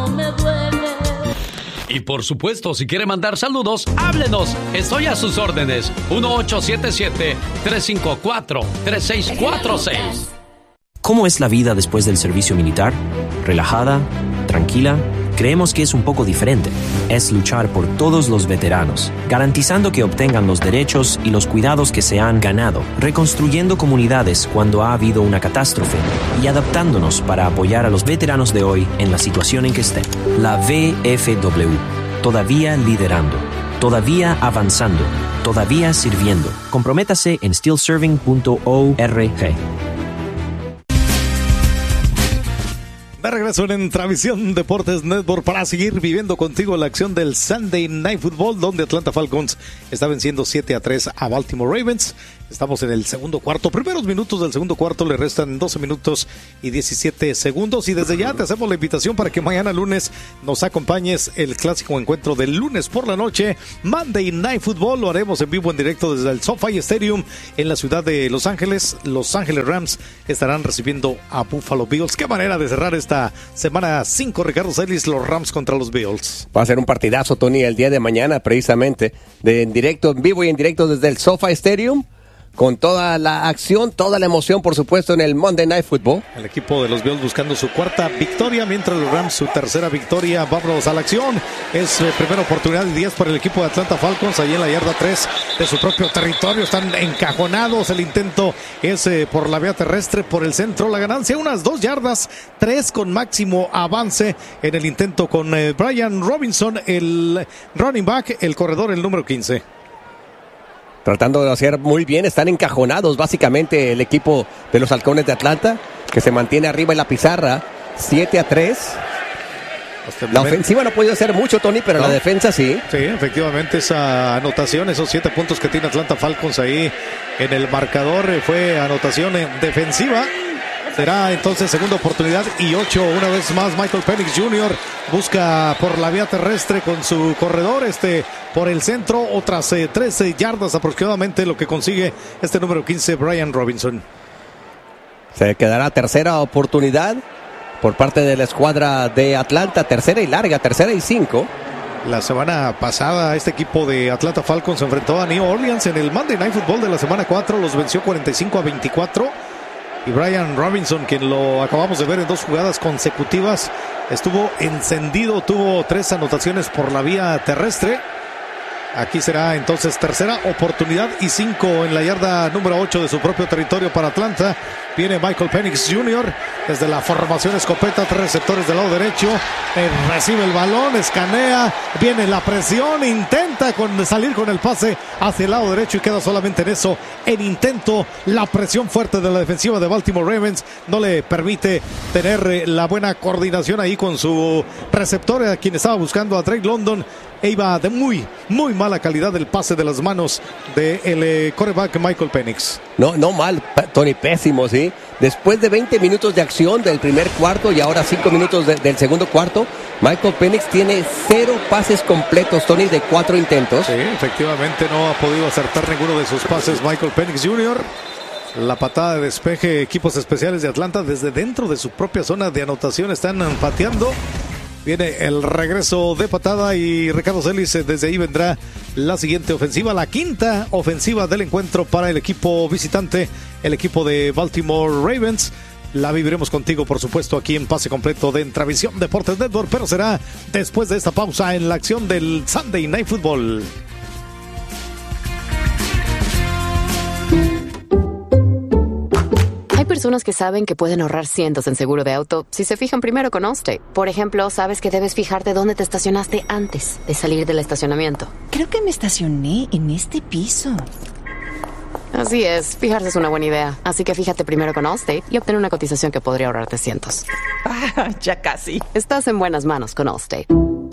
me duele. Y por supuesto, si quiere mandar saludos, háblenos. Estoy a sus órdenes. 1877-354-3646. ¿Cómo es la vida después del servicio militar? ¿Relajada? ¿Tranquila? Creemos que es un poco diferente. Es luchar por todos los veteranos, garantizando que obtengan los derechos y los cuidados que se han ganado, reconstruyendo comunidades cuando ha habido una catástrofe y adaptándonos para apoyar a los veteranos de hoy en la situación en que estén. La VFW, todavía liderando, todavía avanzando, todavía sirviendo. Comprométase en stillserving.org. De regreso en Travisión Deportes Network para seguir viviendo contigo la acción del Sunday Night Football, donde Atlanta Falcons está venciendo 7-3 a Baltimore Ravens. Estamos en el segundo cuarto, primeros minutos del segundo cuarto, le restan 12 minutos y 17 segundos. Y desde ya te hacemos la invitación para que mañana lunes nos acompañes el clásico encuentro del lunes por la noche, Monday Night Football. Lo haremos en vivo, en directo desde el SoFi Stadium en la ciudad de Los Ángeles. Los Ángeles Rams estarán recibiendo a Buffalo Bills. Qué manera de cerrar esta semana 5, Ricardo Celis, los Rams contra los Bills. Va a ser un partidazo, Tony, el día de mañana, precisamente, en directo, en vivo y en directo desde el SoFi Stadium, con toda la acción, toda la emoción, por supuesto, en el Monday Night Football. El equipo de los Bills buscando su cuarta victoria, mientras los Rams su tercera victoria. Vámonos a la acción. Es primera oportunidad de 10 para el equipo de Atlanta Falcons, ahí en la yarda 3 de su propio territorio. Están encajonados. El intento es por la vía terrestre, por el centro. La ganancia, unas 2 yardas, 3 con máximo avance en el intento con Brian Robinson, el running back, el corredor, el número 15. Tratando de hacer muy bien, están encajonados básicamente el equipo de los Halcones de Atlanta, que se mantiene arriba en la pizarra, 7-3. La ofensiva no ha podido hacer mucho, Tony, pero la defensa sí. Sí, efectivamente, esa anotación, esos 7 puntos que tiene Atlanta Falcons ahí en el marcador, fue anotación defensiva. Será entonces segunda oportunidad y 8 una vez más. Michael Penix Jr. busca por la vía terrestre con su corredor, por el centro, otras 13 yardas aproximadamente lo que consigue este número 15, Brian Robinson. Se quedará tercera oportunidad por parte de la escuadra de Atlanta, tercera y larga, tercera y 5. La semana pasada este equipo de Atlanta Falcons se enfrentó a New Orleans en el Monday Night Football de la semana 4, los venció 45-24. Y Brian Robinson, quien lo acabamos de ver en 2 jugadas consecutivas, estuvo encendido, tuvo 3 anotaciones por la vía terrestre. Aquí será entonces tercera oportunidad y 5 en la yarda número 8 de su propio territorio para Atlanta. Viene Michael Penix Jr. desde la formación escopeta, 3 receptores del lado derecho. Recibe el balón, escanea, viene la presión, intenta salir con el pase hacia el lado derecho y queda solamente en eso. En intento, la presión fuerte de la defensiva de Baltimore Ravens no le permite tener la buena coordinación ahí con su receptor, a quien estaba buscando, a Drake London. E iba de muy mala calidad el pase de las manos del quarterback Michael Penix. No mal, Tony, pésimo, ¿sí? Después de 20 minutos de acción del primer cuarto y ahora 5 minutos del segundo cuarto, Michael Penix tiene 0 pases completos, Tony, de 4 intentos. Sí, efectivamente no ha podido acertar ninguno de sus pases Michael Penix Jr. La patada de despeje, equipos especiales de Atlanta desde dentro de su propia zona de anotación están pateando. Viene el regreso de patada y Ricardo Celis, desde ahí vendrá la siguiente ofensiva, la quinta ofensiva del encuentro para el equipo visitante, el equipo de Baltimore Ravens. La viviremos contigo, por supuesto, aquí en Pase Completo de Travisión Deportes Network, pero será después de esta pausa en la acción del Sunday Night Football. Hay personas que saben que pueden ahorrar cientos en seguro de auto si se fijan primero con Allstate. Por ejemplo, sabes que debes fijarte dónde te estacionaste antes de salir del estacionamiento. Creo que me estacioné en este piso. Así es, fijarse es una buena idea. Así que fíjate primero con Allstate y obtén una cotización que podría ahorrarte cientos. Ya casi. Estás en buenas manos con Allstate.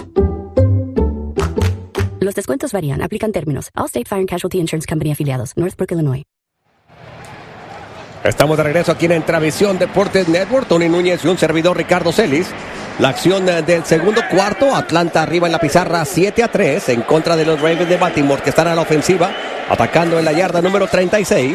Los descuentos varían, aplican términos. Allstate Fire and Casualty Insurance Company afiliados, Northbrook, Illinois. Estamos de regreso aquí en Travisión Deportes Network. Tony Núñez y un servidor, Ricardo Celis. La acción del segundo cuarto, Atlanta arriba en la pizarra 7-3 en contra de los Ravens de Baltimore, que están a la ofensiva, atacando en la yarda número 36.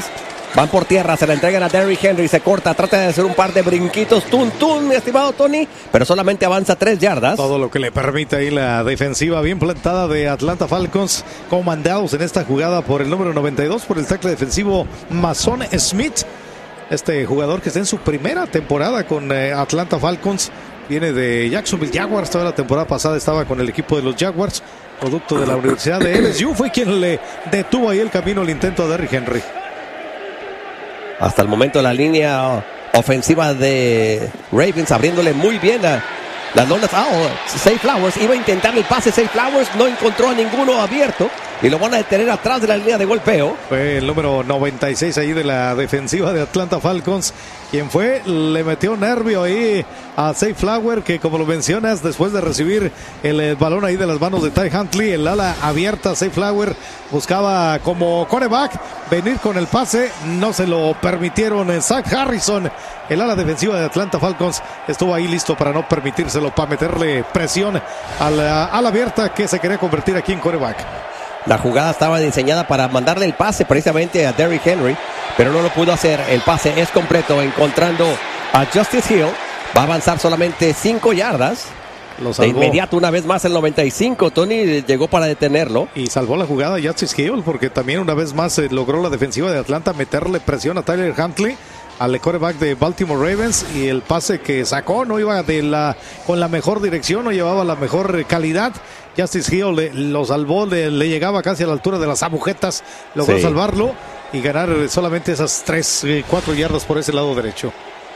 Van por tierra, se la entregan a Derrick Henry, se corta, trata de hacer un par de brinquitos, mi estimado Tony, pero solamente avanza 3 yardas. Todo lo que le permite ahí la defensiva bien plantada de Atlanta Falcons, comandados en esta jugada por el número 92, por el tackle defensivo Mason Smith. Este jugador que está en su primera temporada con Atlanta Falcons, viene de Jacksonville Jaguars, toda la temporada pasada estaba con el equipo de los Jaguars, producto de la Universidad de LSU, fue quien le detuvo ahí el camino al intento a Derrick Henry. Hasta el momento la línea ofensiva de Ravens abriéndole muy bien a las lonas. Zay Flowers iba a intentar el pase. Zay Flowers no encontró a ninguno abierto y lo van a detener atrás de la línea de golpeo. Fue el número 96 ahí de la defensiva de Atlanta Falcons quien le metió nervio ahí a Zay Flowers, que como lo mencionas, después de recibir el balón ahí de las manos de Ty Huntley, el ala abierta, Zay Flowers buscaba como quarterback venir con el pase, no se lo permitieron. Zach Harrison, el ala defensiva de Atlanta Falcons, estuvo ahí listo para no permitírselo, para meterle presión a la ala abierta que se quería convertir aquí en quarterback. La jugada estaba diseñada para mandarle el pase precisamente a Derrick Henry, pero no lo pudo hacer. El pase es completo, encontrando a Justice Hill. Va a avanzar solamente 5 yardas. De inmediato, una vez más, el 95. Tony llegó para detenerlo. Y salvó la jugada a Justice Hill, porque también una vez más logró la defensiva de Atlanta meterle presión a Tyler Huntley, al quarterback de Baltimore Ravens, y el pase que sacó no iba con la mejor dirección, no llevaba la mejor calidad. Justice Hill lo salvó, le llegaba casi a la altura de las agujetas, logró salvarlo y ganar solamente esas 3-4 yardas por ese lado derecho.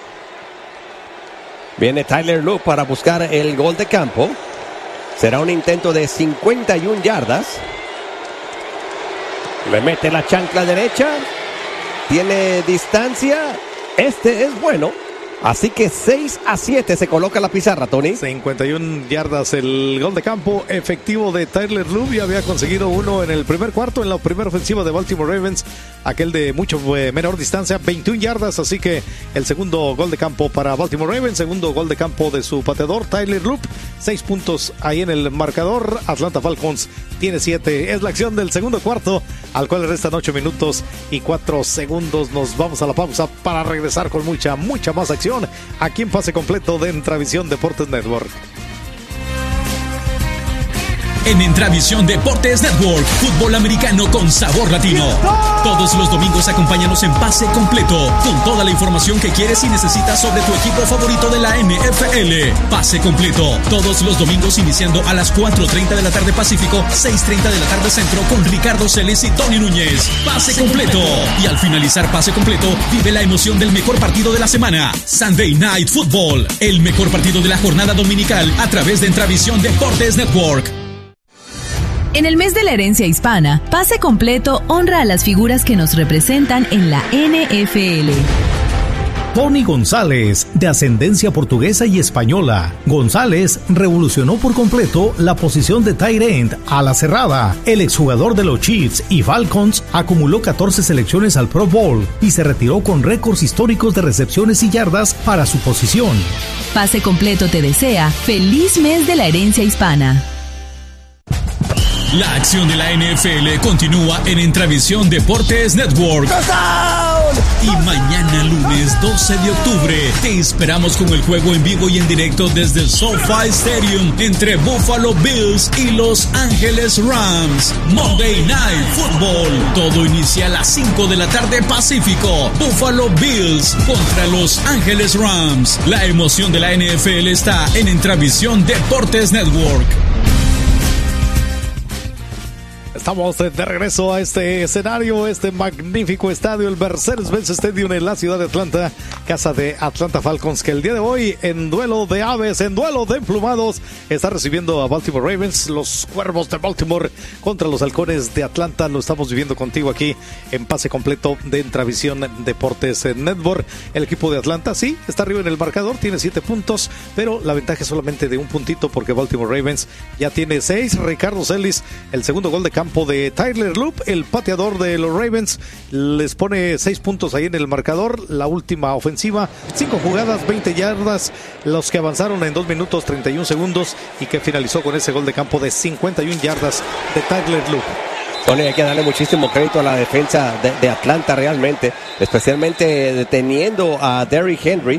Viene Tyler Loop para buscar el gol de campo. Será un intento de 51 yardas. Le mete la chancla derecha. Tiene distancia. Este es bueno. Así que 6-7 se coloca la pizarra, Tony. 51 yardas el gol de campo efectivo de Tyler Loop. Ya había conseguido uno en el primer cuarto, en la primera ofensiva de Baltimore Ravens. Aquel de mucho menor distancia, 21 yardas. Así que el segundo gol de campo para Baltimore Ravens. Segundo gol de campo de su pateador, Tyler Loop. 6 puntos ahí en el marcador. Atlanta Falcons tiene 7. Es la acción del segundo cuarto, al cual le restan 8 minutos y 4 segundos. Nos vamos a la pausa para regresar con mucha más acción aquí en Pase Completo de Entravisión Deportes Network. En Entravisión Deportes Network, fútbol americano con sabor latino. Todos los domingos acompáñanos en Pase Completo, con toda la información que quieres y necesitas sobre tu equipo favorito de la NFL. Pase Completo, todos los domingos iniciando a las 4:30 de la tarde Pacífico, 6:30 de la tarde Centro, con Ricardo Celis y Tony Núñez. Pase Completo. Y al finalizar Pase Completo, vive la emoción del mejor partido de la semana. Sunday Night Football, el mejor partido de la jornada dominical a través de Entravisión Deportes Network. En el mes de la herencia hispana, Pase Completo honra a las figuras que nos representan en la NFL. Tony González, de ascendencia portuguesa y española. González revolucionó por completo la posición de tight end a la cerrada. El exjugador de los Chiefs y Falcons acumuló 14 selecciones al Pro Bowl y se retiró con récords históricos de recepciones y yardas para su posición. Pase Completo te desea feliz mes de la herencia hispana. La acción de la NFL continúa en Entravisión Deportes Network. Y mañana lunes 12 de octubre te esperamos con el juego en vivo y en directo desde el SoFi Stadium entre Buffalo Bills y Los Ángeles Rams. Monday Night Football. Todo inicia a las 5 de la tarde Pacífico. Buffalo Bills contra Los Ángeles Rams. La emoción de la NFL está en Entravisión Deportes Network. Estamos de regreso a este escenario, este magnífico estadio, el Mercedes-Benz Stadium en la ciudad de Atlanta, casa de Atlanta Falcons, que el día de hoy, en duelo de aves, en duelo de emplumados, está recibiendo a Baltimore Ravens, los Cuervos de Baltimore contra los Halcones de Atlanta. Lo estamos viviendo contigo aquí en Pase Completo de Entravisión Deportes Network. El equipo de Atlanta, sí, está arriba en el marcador, tiene 7 puntos, pero la ventaja es solamente de un puntito porque Baltimore Ravens ya tiene 6. Ricardo Celis, el segundo gol de campo de Tyler Loop, el pateador de los Ravens, les pone 6 puntos ahí en el marcador. La última ofensiva, 5 jugadas, 20 yardas, los que avanzaron en 2 minutos 31 segundos y que finalizó con ese gol de campo de 51 yardas de Tyler Loop. Tony, hay que darle muchísimo crédito a la defensa de Atlanta realmente, especialmente deteniendo a Derrick Henry,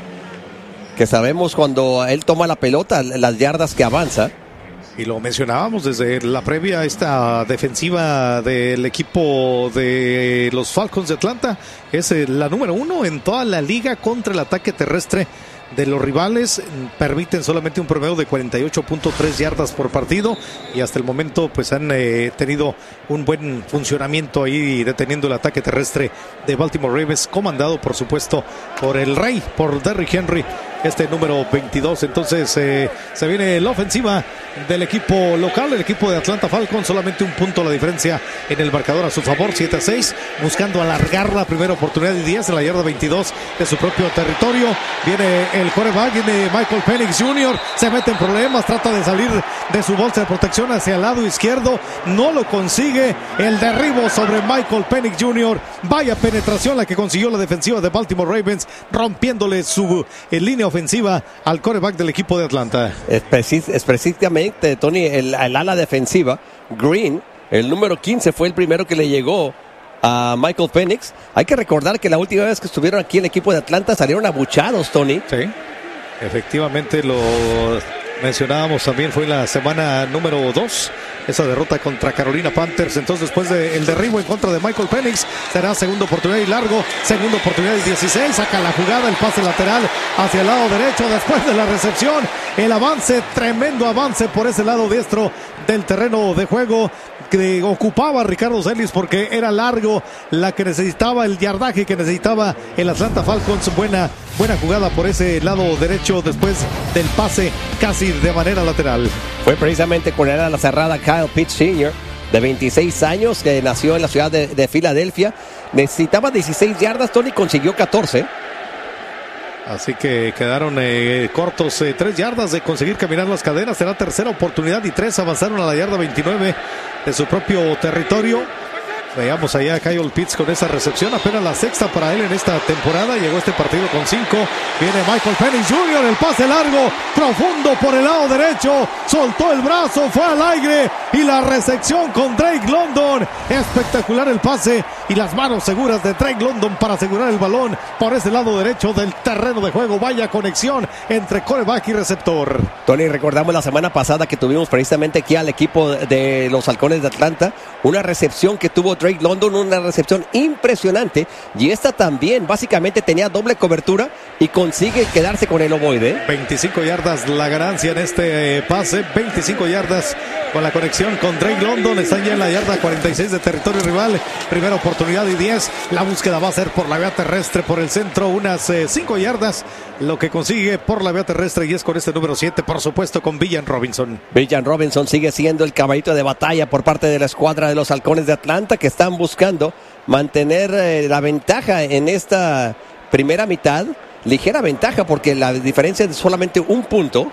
que sabemos cuando él toma la pelota, las yardas que avanza. Y lo mencionábamos desde la previa, esta defensiva del equipo de los Falcons de Atlanta es la número 1 en toda la liga contra el ataque terrestre de los rivales. Permiten solamente un promedio de 48.3 yardas por partido y hasta el momento pues han tenido un buen funcionamiento ahí deteniendo el ataque terrestre de Baltimore Ravens, comandado por supuesto por el rey, por Derrick Henry, este número 22. Entonces se viene la ofensiva del equipo local, el equipo de Atlanta Falcons, solamente un punto la diferencia en el marcador a su favor, 7-6, buscando alargar la primera oportunidad y 10 en la yarda 22 de su propio territorio. Viene el quarterback, viene Michael Penix Jr., se mete en problemas, trata de salir de su bolsa de protección hacia el lado izquierdo, no lo consigue, el derribo sobre Michael Penix Jr., vaya penetración la que consiguió la defensiva de Baltimore Ravens, rompiéndole su línea ofensiva al quarterback del equipo de Atlanta. Específicamente, Tony, el ala defensiva, Green, el número 15, fue el primero que le llegó a Michael Penix. Hay que recordar que la última vez que estuvieron aquí el equipo de Atlanta salieron abuchados, Tony. Sí, efectivamente lo mencionábamos también, fue en la semana número 2, esa derrota contra Carolina Panthers. Entonces después del derribo en contra de Michael Penix, será segunda oportunidad y largo, segunda oportunidad y 16, saca la jugada, el pase lateral hacia el lado derecho, después de la recepción, el avance, tremendo avance por ese lado diestro del terreno de juego que ocupaba Ricardo Celis, porque era largo la que necesitaba, el yardaje que necesitaba el Atlanta Falcons. Buena jugada por ese lado derecho después del pase casi de manera lateral. Fue precisamente con el ala cerrada Kyle Pitts Sr., de 26 años, que nació en la ciudad de Filadelfia. Necesitaba 16 yardas, Tony consiguió 14. Así que quedaron cortos 3 yardas de conseguir caminar las cadenas. Será tercera oportunidad y 3 avanzaron a la yarda 29 de su propio territorio. Veamos allá a Kyle Pitts con esa recepción, apenas la sexta para él en esta temporada. Llegó este partido con 5. Viene Michael Penix Jr., el pase largo, profundo por el lado derecho. Soltó el brazo, fue al aire y la recepción con Drake London. Espectacular el pase y las manos seguras de Drake London para asegurar el balón por ese lado derecho del terreno de juego. Vaya conexión entre quarterback y receptor. Tony, recordamos la semana pasada que tuvimos precisamente aquí al equipo de los Halcones de Atlanta, una recepción que tuvo Drake London, una recepción impresionante, y esta también básicamente tenía doble cobertura y consigue quedarse con el ovoide. 25 yardas la ganancia en este pase, 25 yardas con la conexión con Drake London. Están ya en la yarda 46 de territorio rival, primera oportunidad y 10. La búsqueda va a ser por la vía terrestre, por el centro, unas 5 yardas lo que consigue por la vía terrestre, y es con este número 7, por supuesto, con Villan Robinson. Villan Robinson sigue siendo el caballito de batalla por parte de la escuadra de los Halcones de Atlanta, que están buscando mantener la ventaja en esta primera mitad. Ligera ventaja porque la diferencia es solamente un punto.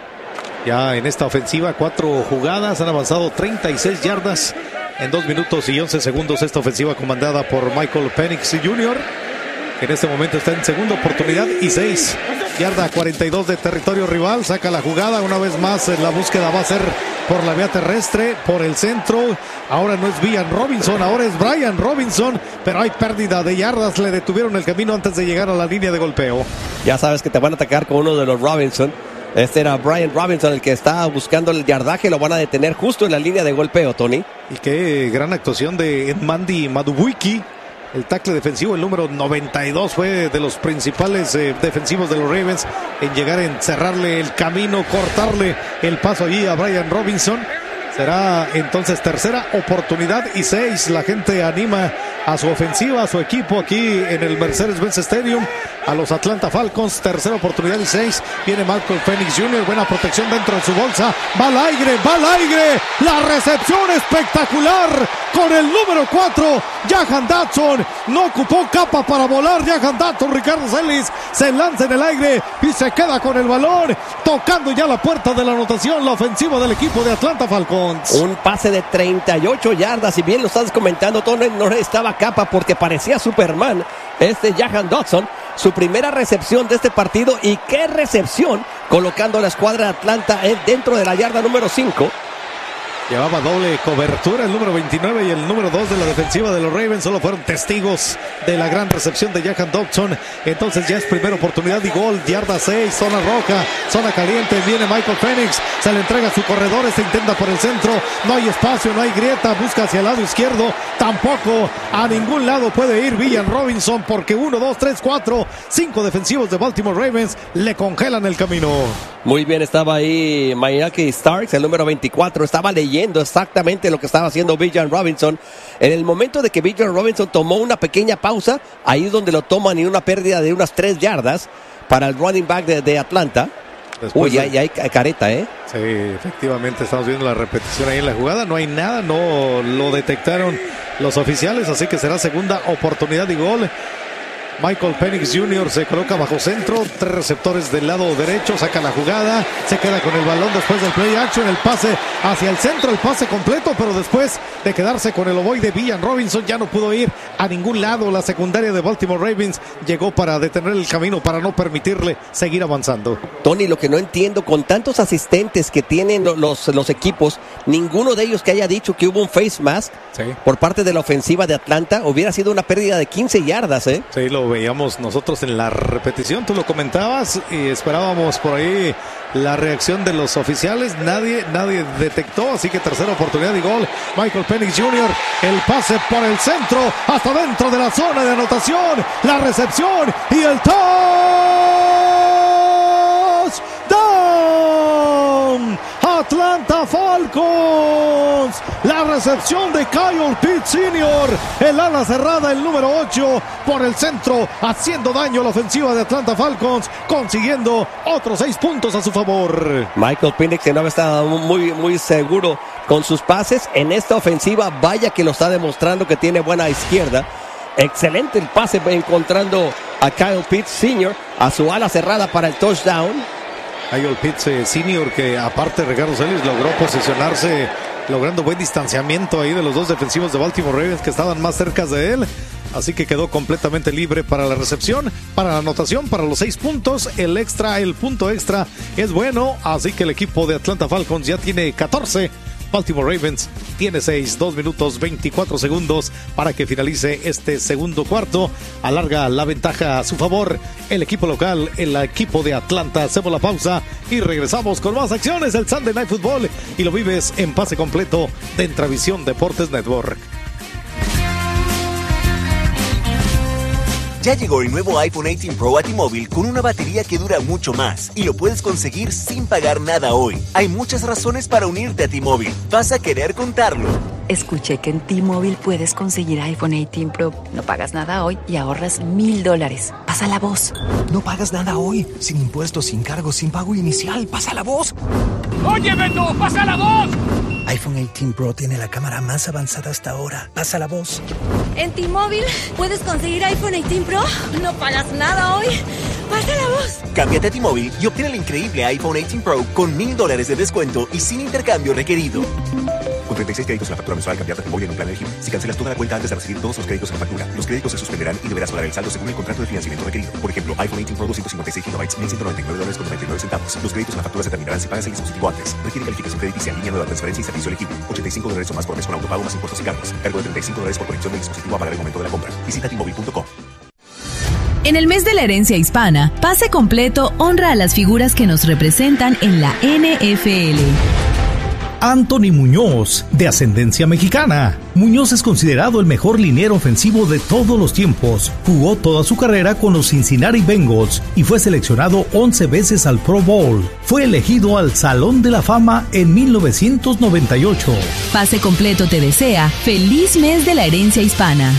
Ya en esta ofensiva, 4 jugadas, han avanzado 36 yardas en 2 minutos y 11 segundos. Esta ofensiva comandada por Michael Penix Jr., que en este momento está en segunda oportunidad y 6. Yarda 42 de territorio rival, saca la jugada. Una vez más la búsqueda va a ser por la vía terrestre, por el centro. Ahora no es Villan Robinson, ahora es Brian Robinson, pero hay pérdida de yardas. Le detuvieron el camino antes de llegar a la línea de golpeo. Ya sabes que te van a atacar con uno de los Robinson. Este era Brian Robinson, el que está buscando el yardaje. Lo van a detener justo en la línea de golpeo, Tony. Y qué gran actuación de Mandy Madubuike. El tackle defensivo, el número 92, fue de los principales defensivos de los Ravens en llegar a encerrarle el camino, cortarle el paso allí a Brian Robinson. Será entonces tercera oportunidad y 6. La gente anima a su ofensiva, a su equipo aquí en el Mercedes-Benz Stadium, a los Atlanta Falcons. Tercera oportunidad y 6. Viene Michael Penix Jr., buena protección dentro de su bolsa. Va al aire, va al aire. La recepción espectacular con el número 4, Jahan Dotson. No ocupó capa para volar Jahan Dotson. Ricardo Celis se lanza en el aire y se queda con el balón, tocando ya la puerta de la anotación, la ofensiva del equipo de Atlanta Falcons. Un pase de 38 yardas, y bien lo estás comentando, Tony, no estaba capa porque parecía Superman. Jahan Dotson, su primera recepción de este partido, y qué recepción, colocando a la escuadra de Atlanta dentro de la yarda número 5. Llevaba doble cobertura el número 29 y el número 2 de la defensiva de los Ravens. Solo fueron testigos de la gran recepción de Jahan Dodson. Entonces ya es primera oportunidad y gol. Yarda 6, zona roja, zona caliente. Viene Michael Penix, se le entrega a su corredor. Se intenta por el centro. No hay espacio, no hay grieta. Busca hacia el lado izquierdo. Tampoco a ningún lado puede ir Villan Robinson porque 1, 2, 3, 4, 5 defensivos de Baltimore Ravens le congelan el camino. Muy bien, estaba ahí Mayaki Starks, el número 24, estaba leyendo exactamente lo que estaba haciendo Villan Robinson. En el momento de que Villan Robinson tomó una pequeña pausa, ahí es donde lo toman en una pérdida de unas 3 yardas para el running back de Atlanta. Después ya hay careta, ¿eh? Sí, efectivamente, estamos viendo la repetición ahí en la jugada. No hay nada, no lo detectaron los oficiales, así que será segunda oportunidad y gol. Michael Penix Jr. se coloca bajo centro, 3 receptores del lado derecho, saca la jugada, se queda con el balón después del play action, el pase hacia el centro, el pase completo, pero después de quedarse con el ovoide Villan Robinson ya no pudo ir a ningún lado. La secundaria de Baltimore Ravens llegó para detener el camino, para no permitirle seguir avanzando. Tony, lo que no entiendo, con tantos asistentes que tienen los equipos, ninguno de ellos que haya dicho que hubo un face mask por parte de la ofensiva de Atlanta, hubiera sido una pérdida de 15 yardas, ¿eh? Sí, lo veíamos nosotros en la repetición, tú lo comentabas y esperábamos por ahí la reacción de los oficiales. Nadie detectó, así que tercera oportunidad y gol. Michael Penix Jr., el pase por el centro hasta dentro de la zona de anotación, la recepción y el touchdown. Atlanta Falcons, la recepción de Kyle Pitts Sr., el ala cerrada, el número 8 por el centro, haciendo daño a la ofensiva de Atlanta Falcons, consiguiendo otros 6 puntos a su favor. Michael Penix, que no estaba muy seguro con sus pases en esta ofensiva, vaya que lo está demostrando que tiene buena izquierda. Excelente el pase encontrando a Kyle Pitts Sr. a su ala cerrada para el touchdown. Kyle Pitts Sr., que aparte Ricardo Celis logró posicionarse, logrando buen distanciamiento ahí de los 2 defensivos de Baltimore Ravens que estaban más cerca de él. Así que quedó completamente libre para la recepción, para la anotación, para los 6 puntos. El punto extra es bueno. Así que el equipo de Atlanta Falcons ya tiene 14. Baltimore Ravens tiene 6, 2 minutos 24 segundos para que finalice este segundo cuarto. Alarga la ventaja a su favor el equipo local, el equipo de Atlanta. Hacemos la pausa y regresamos con más acciones del Sunday Night Football y lo vives en pase completo de Intravisión Deportes Network. Ya llegó el nuevo iPhone 18 Pro a T-Mobile con una batería que dura mucho más y lo puedes conseguir sin pagar nada hoy. Hay muchas razones para unirte a T-Mobile. Vas a querer contarlo. Escuché que en T-Mobile puedes conseguir iPhone 18 Pro. No pagas nada hoy y ahorras $1,000. Pasa la voz. No pagas nada hoy. Sin impuestos, sin cargos, sin pago inicial. Pasa la voz. ¡Oye, Beto! ¡Pasa la voz! iPhone 18 Pro tiene la cámara más avanzada hasta ahora. Pasa la voz. En T-Mobile puedes conseguir iPhone 18 Pro. No pagas nada hoy. Pasa la voz. Cámbiate a T-Mobile y obtén el increíble iPhone 18 Pro con $1,000 de descuento y sin intercambio requerido. Con 36 créditos en la factura mensual, cambiarte a T-Mobile en un plan elegible. Si cancelas toda la cuenta antes de recibir todos los créditos en la factura, los créditos se suspenderán y deberás pagar el saldo según el contrato de financiamiento requerido. Por ejemplo, iPhone 18 Pro 256 GB, $1,199.99. Los créditos en la factura se terminarán si pagas el dispositivo antes. Requiere calificación crediticia, línea nueva, transferencia y servicio elegible. $85 o más por mes con autopago más impuestos y cargos. Cargo de $35 por conexión del dispositivo a pagar el momento de la compra. Visita T-Mobile.com. En el mes de la herencia hispana, Pase Completo honra a las figuras que nos representan en la NFL. Anthony Muñoz, de ascendencia mexicana. Muñoz es considerado el mejor liniero ofensivo de todos los tiempos. Jugó toda su carrera con los Cincinnati Bengals y fue seleccionado 11 veces al Pro Bowl. Fue elegido al Salón de la Fama en 1998. Pase Completo te desea feliz mes de la herencia hispana.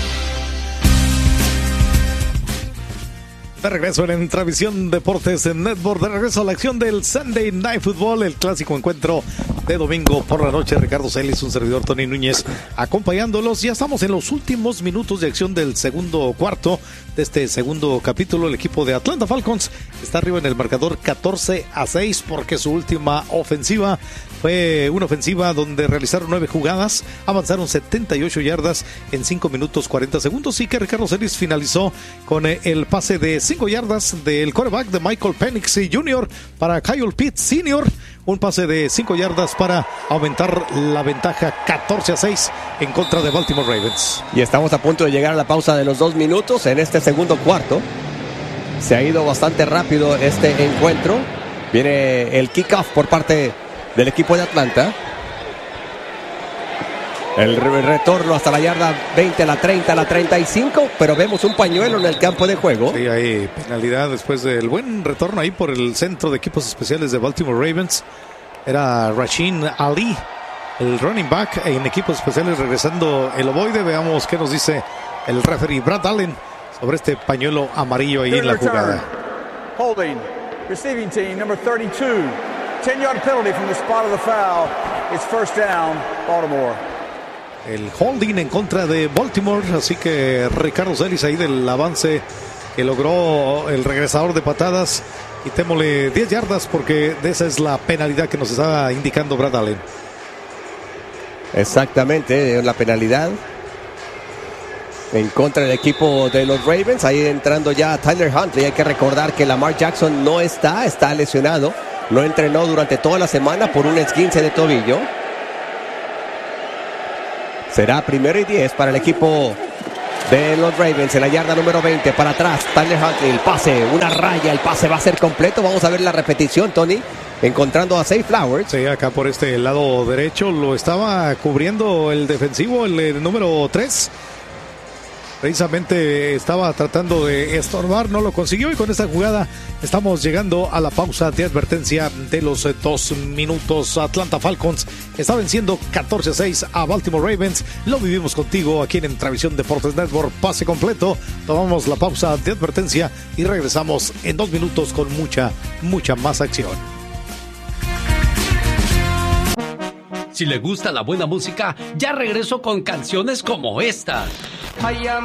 De regreso en Intravisión Deportes en Network, de regreso a la acción del Sunday Night Football, el clásico encuentro de domingo por la noche. Ricardo Celis, un servidor Tony Núñez, acompañándolos. Ya estamos en los últimos minutos de acción del segundo cuarto de este segundo capítulo. El equipo de Atlanta Falcons está arriba en el marcador 14-6 porque su última ofensiva Fue una ofensiva donde realizaron 9 jugadas, avanzaron 78 yardas en 5 minutos 40 segundos y que Ricardo Celis finalizó con el pase de 5 yardas del quarterback de Michael Penix Jr. para Kyle Pitts Sr., un pase de 5 yardas para aumentar la ventaja 14-6 en contra de Baltimore Ravens. Y estamos a punto de llegar a la pausa de los 2 minutos en este segundo cuarto. Se ha ido bastante rápido este encuentro. Viene el kickoff por parte del equipo de Atlanta. El retorno hasta la yarda 20, la 30, la 35, pero vemos un pañuelo en el campo de juego. Sí, hay penalidad después del buen retorno ahí por el centro de equipos especiales de Baltimore Ravens. Era Rasheen Ali, el running back en equipos especiales, regresando el ovoide. Veamos qué nos dice el referee Brad Allen sobre este pañuelo amarillo ahí en la jugada. Holding, receiving team, number 32. 10-yard penalty from the spot of the foul. It's first down, Baltimore. El holding en contra de Baltimore, así que Ricardo Celis ahí del avance que logró el regresador de patadas. Quitémosle 10 yardas porque de esa es la penalidad que nos estaba indicando Brad Allen. Exactamente, la penalidad en contra del equipo de los Ravens. Ahí entrando ya Tyler Huntley. Hay que recordar que Lamar Jackson no está lesionado. No entrenó durante toda la semana por un esguince de tobillo. Será 1st y 10 para el equipo de los Ravens en la yarda número 20. Para atrás, Tyler Huntley, el pase, una raya, el pase va a ser completo. Vamos a ver la repetición, Tony. Encontrando a Zay Flowers. Sí, acá por este lado derecho lo estaba cubriendo el defensivo, el número 3. Precisamente estaba tratando de estorbar, no lo consiguió, y con esta jugada estamos llegando a la pausa de advertencia de los 2 minutos. Atlanta Falcons está venciendo 14-6 a Baltimore Ravens. Lo vivimos contigo aquí en Travisión Deportes Network. Pase completo. Tomamos la pausa de advertencia y regresamos en 2 minutos con mucha más acción. Si le gusta la buena música, ya regreso con canciones como esta.